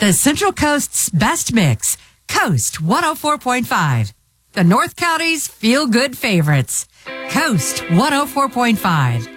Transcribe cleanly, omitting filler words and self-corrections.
The Central Coast's best mix, Coast 104.5. The North County's feel-good favorites, Coast 104.5.